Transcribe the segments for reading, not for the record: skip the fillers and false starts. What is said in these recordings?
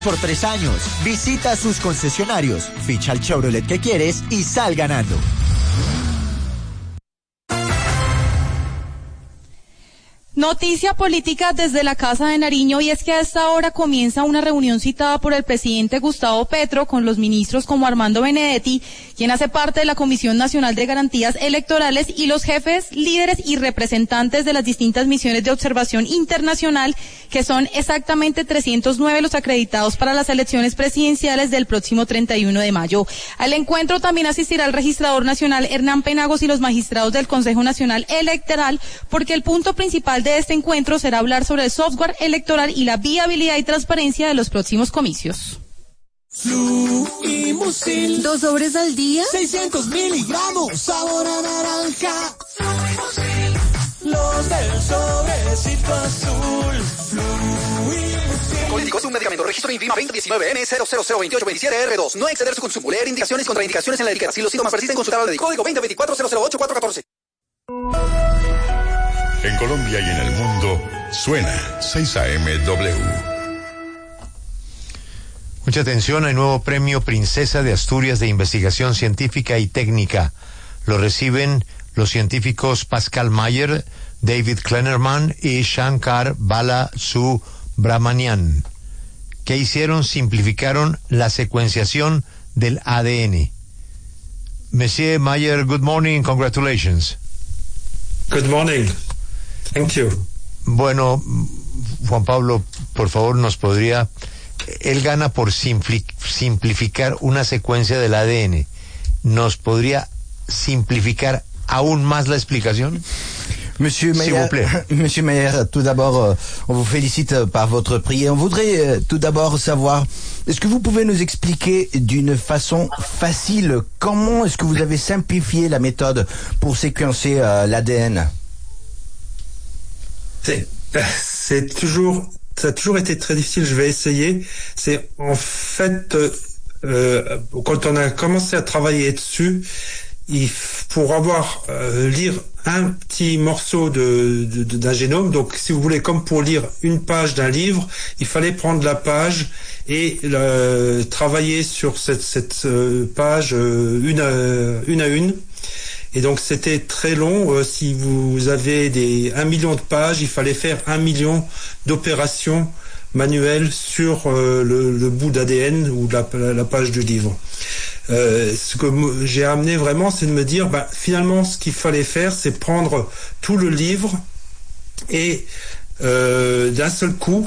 Por 3 años, visita sus concesionarios, ficha el Chevrolet que quieres y sal ganando. Noticia política desde la Casa de Nariño, y es que a esta hora comienza una reunión citada por el presidente Gustavo Petro con los ministros como Armando Benedetti, quien hace parte de la Comisión Nacional de Garantías Electorales, y los jefes, líderes y representantes de las distintas misiones de observación internacional, que son exactamente 309 los acreditados para las elecciones presidenciales del próximo 31 de mayo. Al encuentro también asistirá el registrador nacional Hernán Penagos y los magistrados del Consejo Nacional Electoral, porque el punto principal de este encuentro será hablar sobre el software electoral y la viabilidad y transparencia de los próximos comicios. Fluimucil. 2 sobres al día. 600 miligramos. Sabor a naranja. Fluimucil. Los del sobrecito azul. Fluimucil. Colítico es un medicamento. Registro INVIMA 2019N002827R2. No exceder su consumo. Leer indicaciones y contraindicaciones en la etiqueta. Si los síntomas persisten, consultar al médico. Código 2024008414. En Colombia y en el mundo, suena 6AMW. Mucha atención, hay nuevo premio Princesa de Asturias de Investigación Científica y Técnica. Lo reciben los científicos Pascal Mayer, David Kleinerman y Shankar Balasubramanian. ¿Qué hicieron? Simplificaron la secuenciación del ADN. Monsieur Mayer, good morning, congratulations. Good morning. Thank you. Bueno, Juan Pablo, por favor, él gana por simplificar una secuencia del ADN. ¿Nos podría simplificar aún más la explicación? Monsieur Mayer, tout d'abord, on vous félicite par votre prix. On voudrait tout d'abord savoir, est-ce que vous pouvez nous expliquer d'une façon facile comment est-ce que vous avez simplifié la méthode pour séquencer l'ADN? Ça a toujours été très difficile. Je vais essayer. C'est en fait quand on a commencé à travailler dessus, pour lire un petit morceau d'un génome, donc si vous voulez, comme pour lire une page d'un livre, il fallait prendre la page et travailler sur cette page une à une. Et donc c'était très long. Si vous avez 1 million de pages, il fallait faire 1 million d'opérations manuelles sur le bout d'ADN ou la page du livre. Ce que j'ai amené vraiment, c'est de me dire, finalement, ce qu'il fallait faire, c'est prendre tout le livre et d'un seul coup,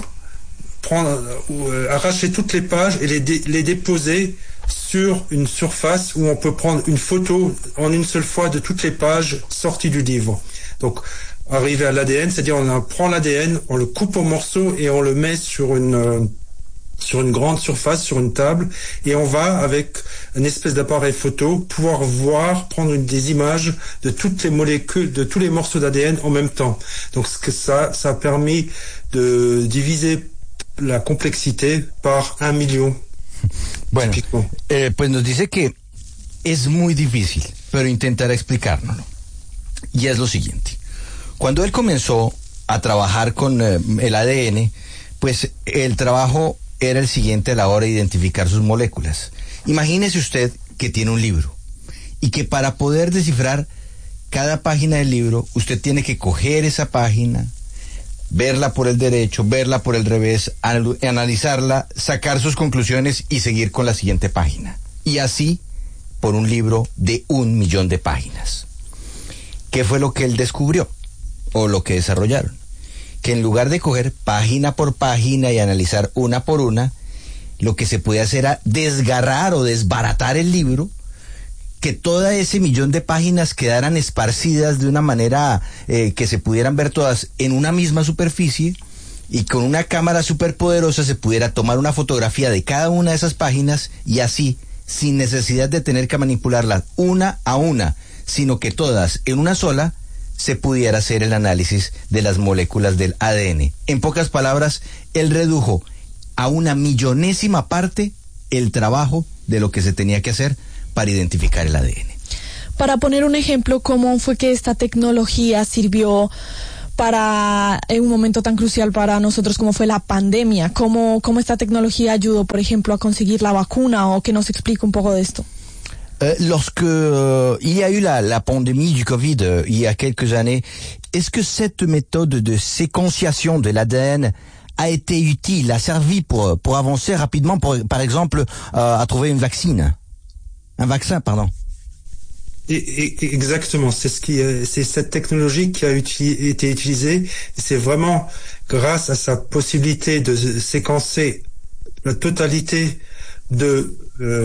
arracher toutes les pages et les déposer sur une surface où on peut prendre une photo en une seule fois de toutes les pages sorties du livre. Donc, arriver à l'ADN, c'est-à-dire on prend l'ADN, on le coupe en morceaux et on le met sur une grande surface, sur une table, et on va, avec une espèce d'appareil photo, pouvoir prendre des images de toutes les molécules, de tous les morceaux d'ADN en même temps. Donc, ça a permis de diviser la complexité par 1 million. Bueno, pues nos dice que es muy difícil, pero intentará explicárnoslo. Y es lo siguiente. Cuando él comenzó a trabajar con el ADN, pues el trabajo era el siguiente a la hora de identificar sus moléculas. Imagínese usted que tiene un libro y que para poder descifrar cada página del libro, usted tiene que coger esa página, verla por el derecho, verla por el revés, analizarla, sacar sus conclusiones y seguir con la siguiente página. Y así por un libro de 1 millón de páginas. ¿Qué fue lo que él descubrió? O lo que desarrollaron. Que en lugar de coger página por página y analizar una por una, lo que se puede hacer era desgarrar o desbaratar el libro, que toda ese 1 millón de páginas quedaran esparcidas de una manera que se pudieran ver todas en una misma superficie, y con una cámara superpoderosa se pudiera tomar una fotografía de cada una de esas páginas, y así, sin necesidad de tener que manipularlas una a una, sino que todas en una sola, se pudiera hacer el análisis de las moléculas del ADN. En pocas palabras, él redujo a 1/millonésima parte el trabajo de lo que se tenía que hacer para identificar el ADN. Para poner un ejemplo, ¿cómo fue que esta tecnología sirvió para un momento tan crucial para nosotros como fue la pandemia. ¿Cómo esta tecnología ayudó, por ejemplo, a conseguir la vacuna, o que nos explique un poco de esto? Lorsque il y a eu la pandémie du Covid il y a quelques années, est-ce que cette méthode de séquenciation de l'ADN a été utile, a servi pour avancer rapidement, par exemple, à trouver un vaccin, pardon? Exactement, c'est cette technologie qui a été utilisée. C'est vraiment grâce à sa possibilité de séquencer la totalité de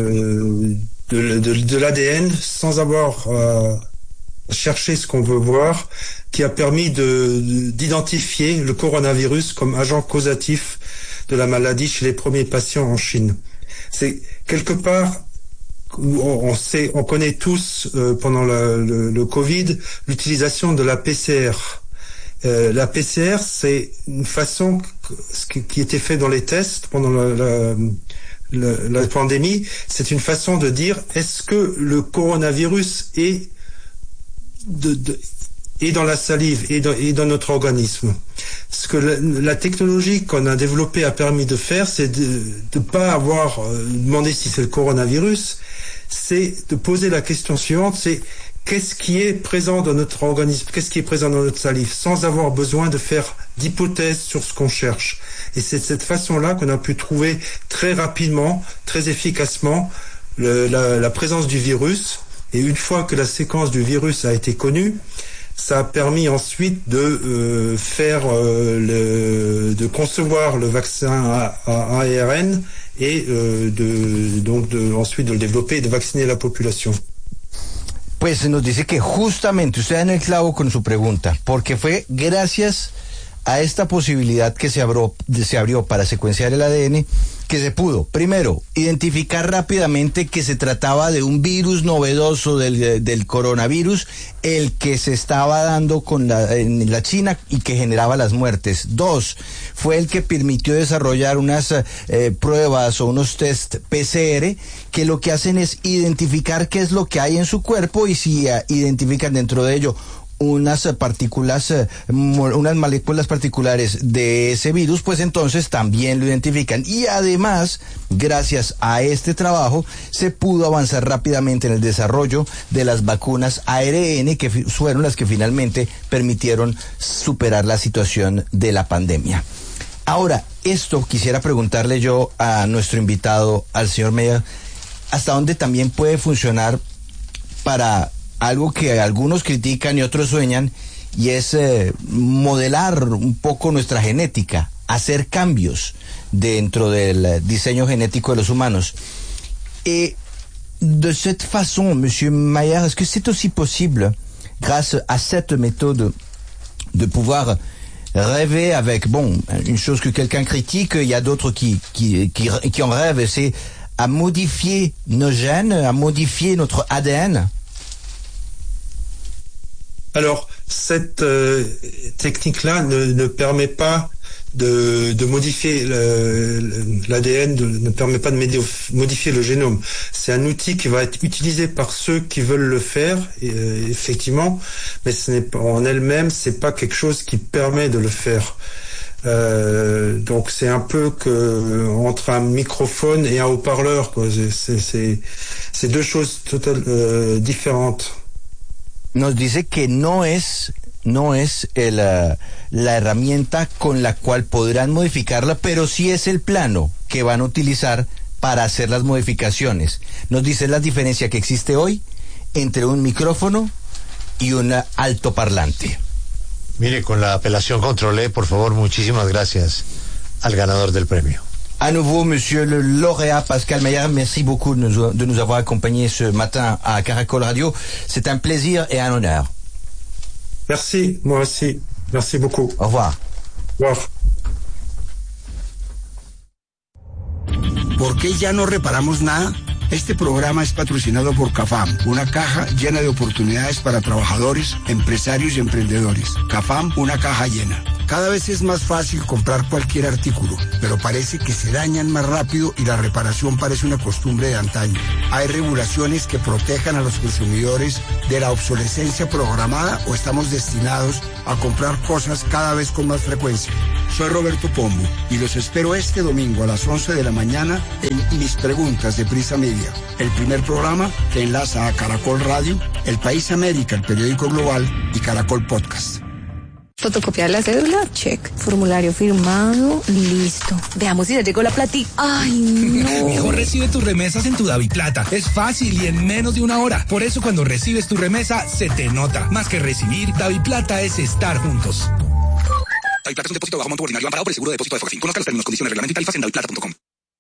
l'ADN sans avoir cherché ce qu'on veut voir, qui a permis d'identifier le coronavirus comme agent causatif de la maladie chez les premiers patients en Chine. C'est quelque part où on connaît tous pendant le Covid l'utilisation de la PCR. La PCR, c'est une façon qui était fait dans les tests pendant la pandémie. C'est une façon de dire, est-ce que le coronavirus est dans la salive et dans notre organisme. Ce que la technologie qu'on a développée a permis de faire, c'est de pas avoir demandé si c'est le coronavirus, c'est de poser la question suivante, c'est qu'est-ce qui est présent dans notre organisme, qu'est-ce qui est présent dans notre salive, sans avoir besoin de faire d'hypothèses sur ce qu'on cherche. Et c'est de cette façon-là qu'on a pu trouver très rapidement, très efficacement la présence du virus. Et une fois que la séquence du virus a été connue, ça a permis ensuite de de concevoir le vaccin à ARN et ensuite de le développer et de vacciner la population. Pues nos dice que justamente usted da en el clavo con su pregunta, porque fue gracias a esta posibilidad que se abrió para secuenciar el ADN que se pudo, primero, identificar rápidamente que se trataba de un virus novedoso del coronavirus, el que se estaba dando en la China y que generaba las muertes. 2, fue el que permitió desarrollar unas pruebas o unos test PCR que lo que hacen es identificar qué es lo que hay en su cuerpo, y si identifican dentro de ello unas partículas, unas moléculas particulares de ese virus, pues entonces también lo identifican. Y además, gracias a este trabajo, se pudo avanzar rápidamente en el desarrollo de las vacunas ARN, que fueron las que finalmente permitieron superar la situación de la pandemia. Ahora, esto quisiera preguntarle yo a nuestro invitado, al señor Meyer, ¿hasta dónde también puede funcionar para algo que algunos critican y otros sueñan, y es modelar un poco nuestra genética, hacer cambios dentro del diseño genético de los humanos? Et de cette façon, Monsieur Mayer, est-ce que c'est aussi possible, grâce à cette méthode, de pouvoir rêver avec, une chose que quelqu'un critique, il y a d'autres qui en rêvent, c'est à modifier nos gènes, à modifier notre ADN? Alors, cette technique-là ne permet pas de modifier l'ADN, ne permet pas de modifier le génome. C'est un outil qui va être utilisé par ceux qui veulent le faire, effectivement, mais en elle-même, c'est pas quelque chose qui permet de le faire. Donc c'est un peu entre un microphone et un haut-parleur, quoi. C'est deux choses totalement différentes. Nos dice que no es la herramienta con la cual podrán modificarla, pero sí es el plano que van a utilizar para hacer las modificaciones. Nos dice la diferencia que existe hoy entre un micrófono y un altoparlante. Mire, con la apelación controlé, por favor, muchísimas gracias al ganador del premio. À nouveau, monsieur le lauréat Pascal Meyer, merci beaucoup de nous avoir accompagnés ce matin à Caracol Radio. C'est un plaisir et un honneur. Merci, moi aussi. Merci beaucoup. Au revoir. Au revoir. ¿Por qué ya no reparamos nada? Este programa es patrocinado por CAFAM, una caja llena de oportunidades para trabajadores, empresarios y emprendedores. CAFAM, una caja llena. Cada vez es más fácil comprar cualquier artículo, pero parece que se dañan más rápido y la reparación parece una costumbre de antaño. ¿Hay regulaciones que protejan a los consumidores de la obsolescencia programada o estamos destinados a comprar cosas cada vez con más frecuencia? Soy Roberto Pombo y los espero este domingo a las 11 de la mañana en Mis Preguntas de Prisa Media, el primer programa que enlaza a Caracol Radio, El País América, el periódico global y Caracol Podcast. Fotocopiar la cédula, check. Formulario firmado, listo. Veamos si ya llegó la platica. ¡Ay, no! Mejor recibe tus remesas en tu DaviPlata. Es fácil y en menos de una hora. Por eso cuando recibes tu remesa, se te nota. Más que recibir, DaviPlata es estar juntos. DaviPlata es un depósito bajo monto ordinario amparado por el seguro de depósito de Focafin. Conozca los términos, condiciones, reglamento y tarifas en daviplata.com.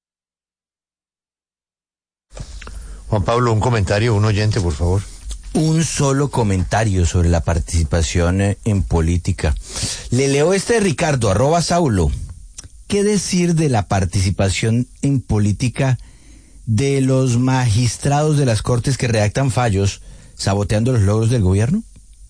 Juan Pablo, un comentario, un oyente, por favor. Un solo comentario sobre la participación en política. Le leo este de Ricardo, @Saulo. ¿Qué decir de la participación en política de los magistrados de las Cortes que redactan fallos saboteando los logros del gobierno?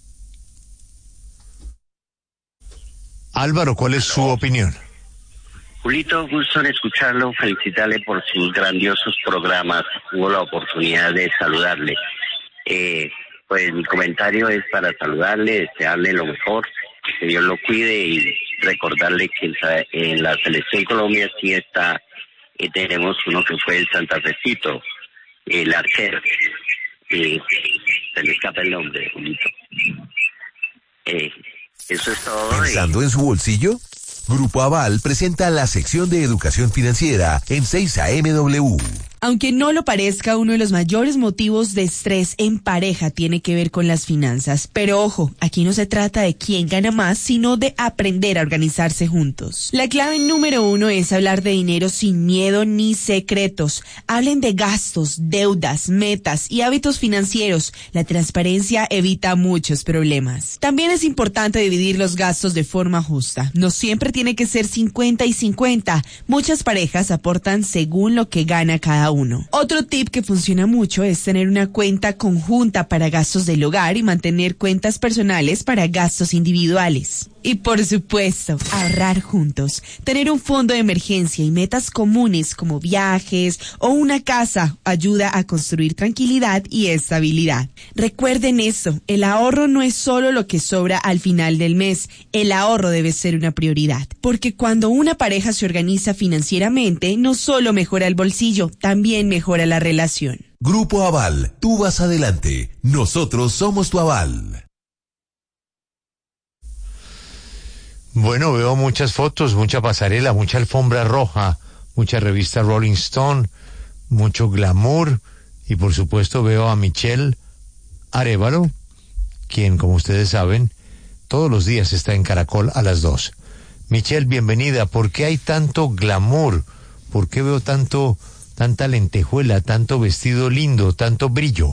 Álvaro, ¿cuál es su opinión? Julito, gusto en escucharlo, felicitarle por sus grandiosos programas. Hubo la oportunidad de saludarle. Pues mi comentario es para saludarle, desearle lo mejor, que Dios lo cuide y recordarle que en la selección Colombia sí está, tenemos uno que fue el Santafecito, el arquero, se le escapa el nombre, Julito. Eso es todo. ¿Pensando en su bolsillo? Grupo Aval presenta la sección de educación financiera en 6am. Aunque no lo parezca, uno de los mayores motivos de estrés en pareja tiene que ver con las finanzas. Pero ojo, aquí no se trata de quién gana más, sino de aprender a organizarse juntos. La clave número 1 es hablar de dinero sin miedo ni secretos. Hablen de gastos, deudas, metas y hábitos financieros. La transparencia evita muchos problemas. También es importante dividir los gastos de forma justa. No siempre tiene que ser 50 y 50. Muchas parejas aportan según lo que gana cada uno. Otro tip que funciona mucho es tener una cuenta conjunta para gastos del hogar y mantener cuentas personales para gastos individuales. Y por supuesto, ahorrar juntos. Tener un fondo de emergencia y metas comunes como viajes o una casa ayuda a construir tranquilidad y estabilidad. Recuerden eso, el ahorro no es solo lo que sobra al final del mes. El ahorro debe ser una prioridad. Porque cuando una pareja se organiza financieramente, no solo mejora el bolsillo, también mejora la relación. Grupo Aval, tú vas adelante. Nosotros somos tu aval. Bueno, veo muchas fotos, mucha pasarela, mucha alfombra roja, mucha revista Rolling Stone, mucho glamour y por supuesto veo a Michelle Arévalo, quien, como ustedes saben, todos los días está en Caracol a las 2. Michelle, bienvenida. ¿Por qué hay tanto glamour? ¿Por qué veo tanta lentejuela, tanto vestido lindo, tanto brillo?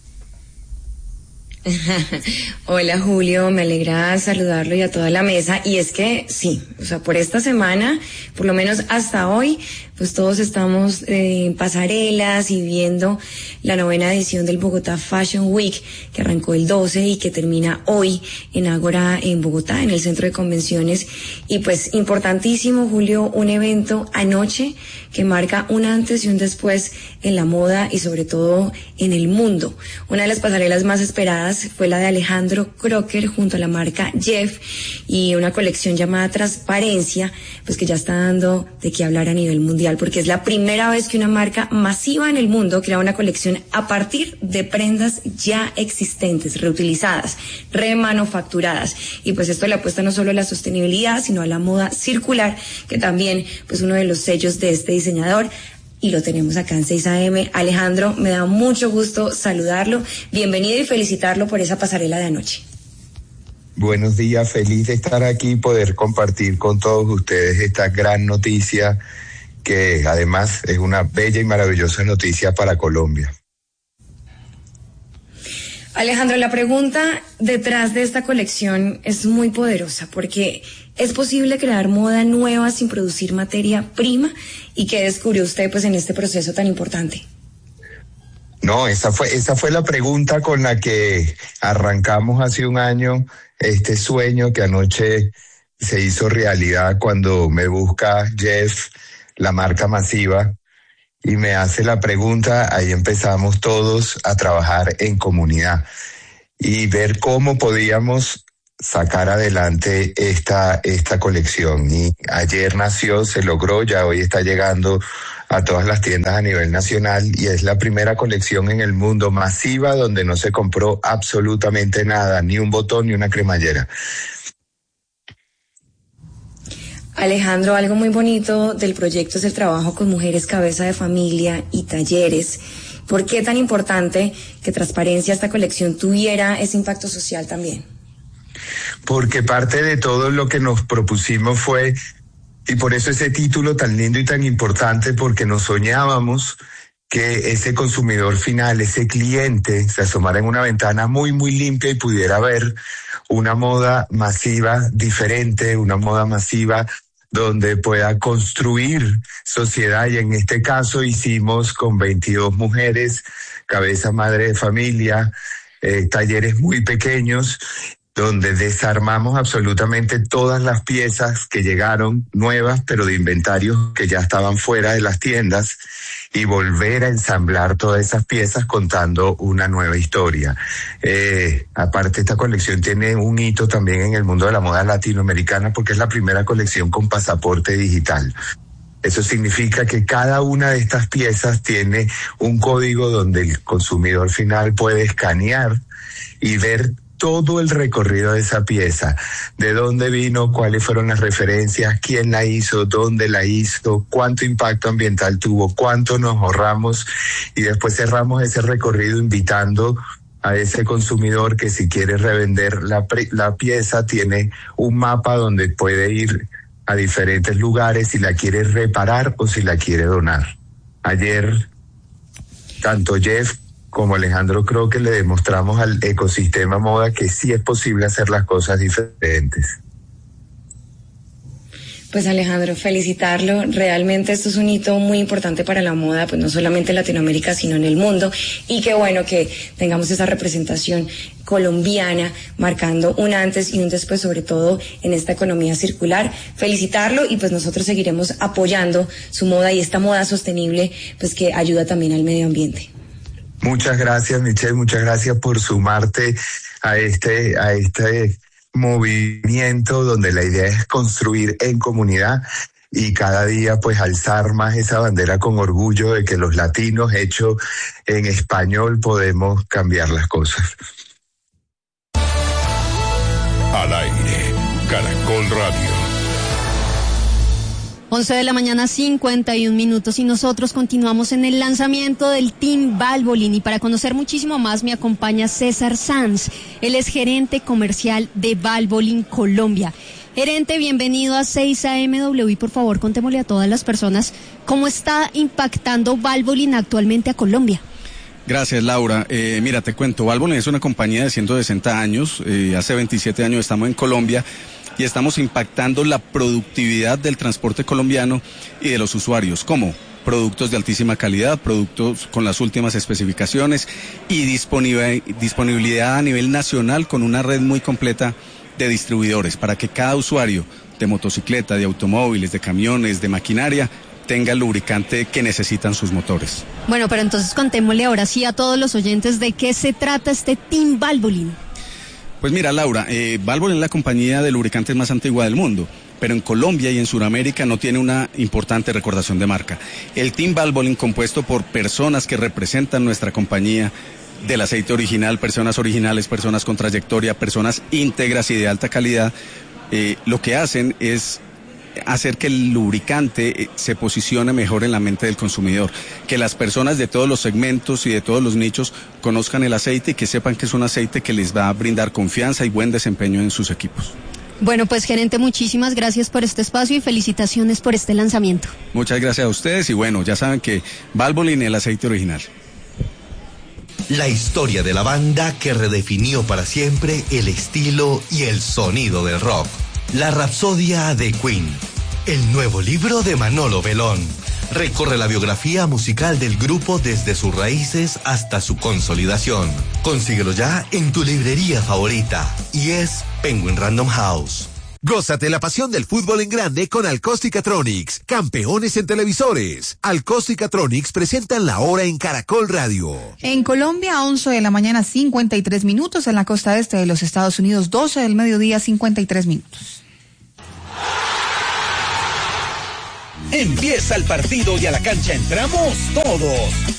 Hola Julio, me alegra saludarlo y a toda la mesa. Y es que sí, o sea, por esta semana, por lo menos hasta hoy, pues todos estamos en pasarelas y viendo la 9ª edición del Bogotá Fashion Week, que arrancó el 12 y que termina hoy en Ágora, en Bogotá, en el centro de convenciones. Y pues importantísimo, Julio, un evento anoche que marca un antes y un después en la moda y sobre todo en el mundo. Una de las pasarelas más esperadas fue la de Alejandro Crocker junto a la marca Jeff y una colección llamada Transparencia, pues que ya está dando de qué hablar a nivel mundial, porque es la primera vez que una marca masiva en el mundo crea una colección a partir de prendas ya existentes, reutilizadas, remanufacturadas. Y pues esto le apuesta no solo a la sostenibilidad, sino a la moda circular, que también pues uno de los sellos de este diseñador. Y lo tenemos acá en 6am. Alejandro, me da mucho gusto saludarlo. Bienvenido y felicitarlo por esa pasarela de anoche. Buenos días, feliz de estar aquí y poder compartir con todos ustedes esta gran noticia que además es una bella y maravillosa noticia para Colombia. Alejandro, la pregunta detrás de esta colección es muy poderosa porque ¿es posible crear moda nueva sin producir materia prima? ¿Y qué descubrió usted pues en este proceso tan importante? No, esa fue la pregunta con la que arrancamos hace un año este sueño que anoche se hizo realidad cuando me busca Jeff, la marca Masiva, y me hace la pregunta. Ahí empezamos todos a trabajar en comunidad y ver cómo podíamos sacar adelante esta colección. Y ayer nació, se logró, ya hoy está llegando a todas las tiendas a nivel nacional y es la primera colección en el mundo masiva donde no se compró absolutamente nada, ni un botón ni una cremallera. Alejandro, algo muy bonito del proyecto es el trabajo con mujeres cabeza de familia y talleres. ¿Por qué tan importante que Transparencia, esta colección, tuviera ese impacto social también? Porque parte de todo lo que nos propusimos fue, y por eso ese título tan lindo y tan importante, porque nos soñábamos que ese consumidor final, ese cliente, se asomara en una ventana muy, muy limpia y pudiera ver una moda masiva diferente, una moda masiva donde pueda construir sociedad. Y en este caso hicimos con 22 mujeres, cabeza madre de familia, talleres muy pequeños, donde desarmamos absolutamente todas las piezas que llegaron nuevas, pero de inventarios que ya estaban fuera de las tiendas, y volver a ensamblar todas esas piezas contando una nueva historia. Aparte, esta colección tiene un hito también en el mundo de la moda latinoamericana porque es la primera colección con pasaporte digital. Eso significa que cada una de estas piezas tiene un código donde el consumidor final puede escanear y ver todo el recorrido de esa pieza, de dónde vino, cuáles fueron las referencias, quién la hizo, dónde la hizo, cuánto impacto ambiental tuvo, cuánto nos ahorramos, y después cerramos ese recorrido invitando a ese consumidor que si quiere revender la pieza tiene un mapa donde puede ir a diferentes lugares si la quiere reparar o si la quiere donar. Ayer, tanto Jeff como Alejandro, creo que le demostramos al ecosistema moda que sí es posible hacer las cosas diferentes. Pues Alejandro, felicitarlo. Realmente esto es un hito muy importante para la moda, pues no solamente en Latinoamérica, sino en el mundo. Y qué bueno que tengamos esa representación colombiana, marcando un antes y un después, sobre todo en esta economía circular. Felicitarlo, y pues nosotros seguiremos apoyando su moda y esta moda sostenible, pues que ayuda también al medio ambiente. Muchas gracias, Michelle, muchas gracias por sumarte a este movimiento donde la idea es construir en comunidad y cada día pues alzar más esa bandera con orgullo de que los latinos, hecho en español, podemos cambiar las cosas. Al aire, Caracol Radio. 11 de la mañana, 51 minutos, y nosotros continuamos en el lanzamiento del Team Valvoline. Y para conocer muchísimo más me acompaña César Sanz. Él es gerente comercial de Valvoline Colombia. Gerente, bienvenido a 6am y por favor contémosle a todas las personas cómo está impactando Valvoline actualmente a Colombia. Gracias, Laura. Mira, te cuento, Valvoline es una compañía de 160 años, hace 27 años estamos en Colombia y estamos impactando la productividad del transporte colombiano y de los usuarios, como productos de altísima calidad, productos con las últimas especificaciones y disponibilidad a nivel nacional con una red muy completa de distribuidores para que cada usuario de motocicleta, de automóviles, de camiones, de maquinaria tenga el lubricante que necesitan sus motores. Bueno, pero entonces contémosle ahora sí a todos los oyentes de qué se trata este Team Valvoline. Pues mira, Laura, Valvoline es la compañía de lubricantes más antigua del mundo, pero en Colombia y en Sudamérica no tiene una importante recordación de marca. El Team Valvoline, compuesto por personas que representan nuestra compañía del aceite original, personas originales, personas con trayectoria, personas íntegras y de alta calidad, lo que hacen es hacer que el lubricante se posicione mejor en la mente del consumidor, que las personas de todos los segmentos y de todos los nichos conozcan el aceite y que sepan que es un aceite que les va a brindar confianza y buen desempeño en sus equipos. Bueno, pues gerente, muchísimas gracias por este espacio y felicitaciones por este lanzamiento. Muchas gracias a ustedes y bueno, ya saben que Valvoline, el aceite original. La historia de la banda que redefinió para siempre el estilo y el sonido del rock. La Rapsodia de Queen, el nuevo libro de Manolo Belón. Recorre la biografía musical del grupo desde sus raíces hasta su consolidación. Consíguelo ya en tu librería favorita y es Penguin Random House. Gózate la pasión del fútbol en grande con Alcosticatronics, campeones en televisores. Alcosticatronics presentan la hora en Caracol Radio. En Colombia, 11 de la mañana, 53 minutos. En la costa este de los Estados Unidos, 12 del mediodía, 53 minutos. Empieza el partido y a la cancha entramos todos.